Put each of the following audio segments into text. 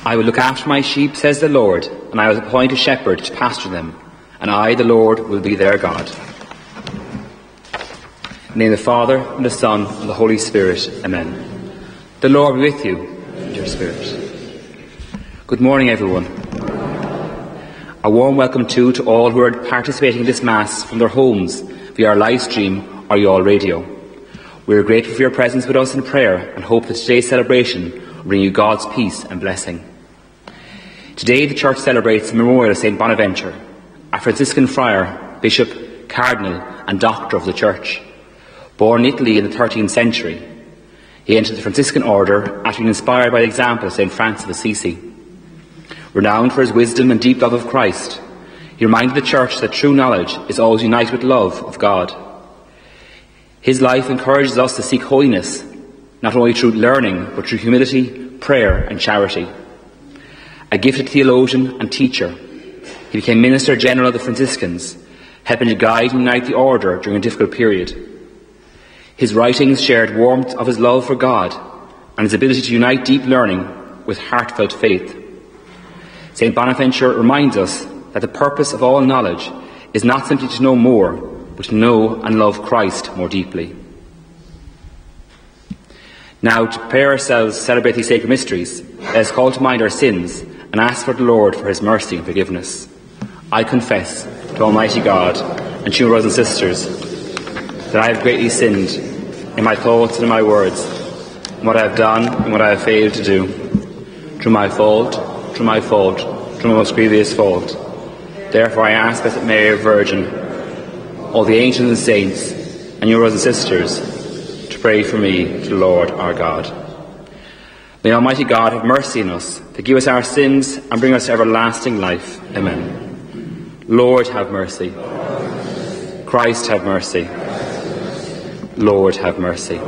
I will look after my sheep, says the Lord, and I will appoint a shepherd to pasture them, and I, the Lord, will be their God. In the name of the Father, and the Son, and the Holy Spirit. Amen. The Lord be with you, and your spirit. Good morning, everyone. A warm welcome to all who are participating in this Mass from their homes via our live stream or YAL Radio. We are grateful for your presence with us in prayer and hope that today's celebration will bring you God's peace and blessing. Today the Church celebrates the memorial of St. Bonaventure, a Franciscan friar, bishop, cardinal and doctor of the Church. Born in Italy in the 13th century, he entered the Franciscan order after being inspired by the example of St. Francis of Assisi. Renowned for his wisdom and deep love of Christ, he reminded the Church that true knowledge is always united with love of God. His life encourages us to seek holiness, not only through learning, but through humility, prayer and charity. A gifted theologian and teacher, he became Minister General of the Franciscans, helping to guide and unite the order during a difficult period. His writings shared warmth of his love for God and his ability to unite deep learning with heartfelt faith. St. Bonaventure reminds us that the purpose of all knowledge is not simply to know more, but to know and love Christ more deeply. Now, to prepare ourselves to celebrate these sacred mysteries, let us call to mind our sins and ask for the Lord for his mercy and forgiveness. I confess to Almighty God and to you, brothers and sisters, that I have greatly sinned in my thoughts and in my words, in what I have done and what I have failed to do, through my most grievous fault. Therefore I ask Blessed Mary, Virgin, all the angels and saints, and your brothers and sisters, to pray for me to the Lord our God. May Almighty God have mercy on us, forgive us our sins, and bring us to everlasting life. Amen. Lord, have mercy. Christ, have mercy. Lord, have mercy.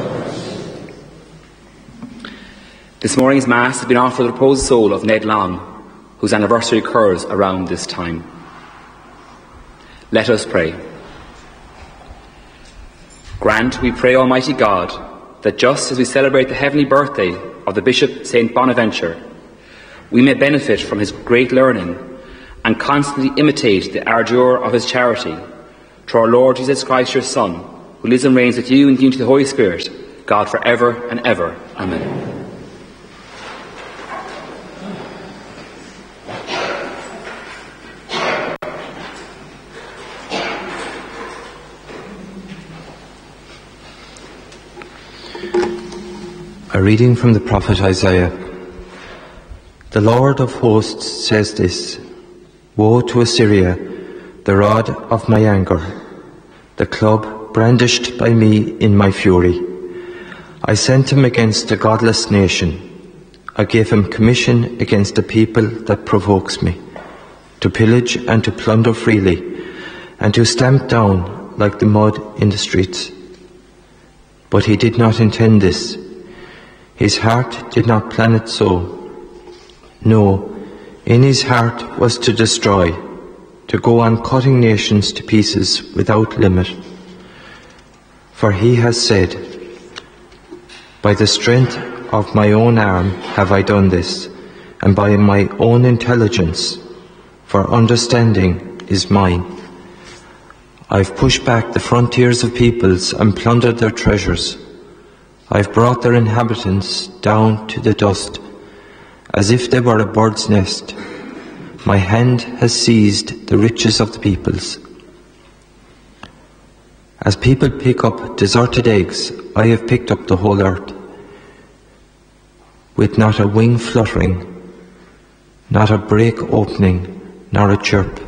This morning's Mass has been offered for the reposed soul of Ned Long, whose anniversary occurs around this time. Let us pray. Grant, we pray, Almighty God, that just as we celebrate the heavenly birthday of the Bishop St. Bonaventure, we may benefit from his great learning and constantly imitate the ardour of his charity, through our Lord Jesus Christ, your Son, who lives and reigns with you in the unity of the Holy Spirit, God for ever and ever. Amen. A reading from the prophet Isaiah. The Lord of hosts says this: Woe to Assyria, the rod of my anger, the club brandished by me in my fury. I sent him against a godless nation. I gave him commission against a people that provokes me, to pillage and to plunder freely, and to stamp down like the mud in the streets. But he did not intend this. His heart did not plan it so. No, in his heart was to destroy, to go on cutting nations to pieces without limit. For he has said, By the strength of my own arm have I done this, and by my own intelligence, for understanding is mine. I've pushed back the frontiers of peoples and plundered their treasures. I've brought their inhabitants down to the dust, as if they were a bird's nest. My hand has seized the riches of the peoples. As people pick up deserted eggs, I have picked up the whole earth, with not a wing fluttering, not a break opening, nor a chirp.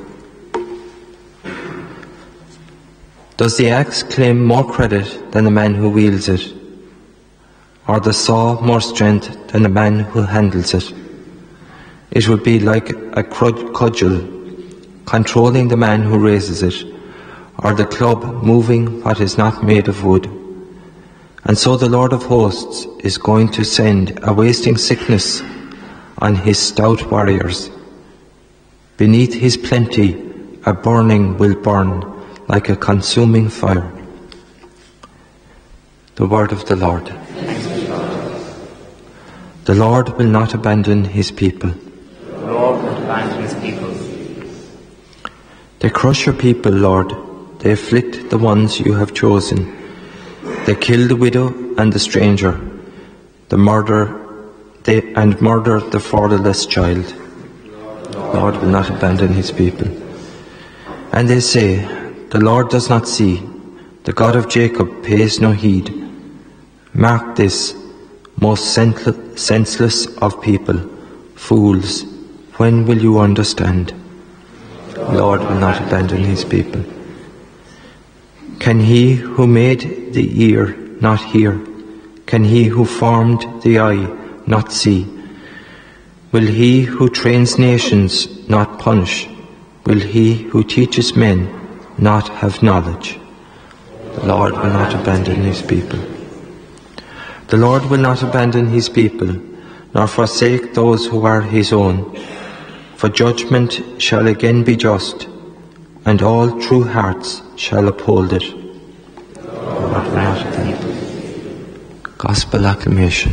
Does the axe claim more credit than the man who wields it? Or the saw more strength than the man who handles it? It would be like a cudgel controlling the man who raises it, or the club moving what is not made of wood. And so the Lord of hosts is going to send a wasting sickness on his stout warriors. Beneath his plenty a burning will burn like a consuming fire. The word of the Lord. The Lord will not abandon his people. The Lord will not abandon his people. They crush your people, Lord. They afflict the ones you have chosen. They kill the widow and the stranger, murder the fatherless child. The Lord will not abandon his people. And they say, the Lord does not see. The God of Jacob pays no heed. Mark this, most senseless of people, fools, when will you understand? The Lord will not abandon his people. Can he who made the ear not hear? Can he who formed the eye not see? Will he who trains nations not punish? Will he who teaches men not have knowledge? The Lord will not abandon his people. The Lord will not abandon his people, nor forsake those who are his own. For judgment shall again be just, and all true hearts shall uphold it. The Lord will not abandon. Gospel acclamation.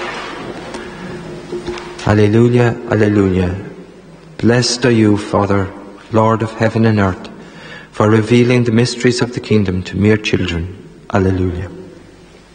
Alleluia, alleluia. Blessed are you, Father, Lord of heaven and earth, for revealing the mysteries of the kingdom to mere children. Alleluia.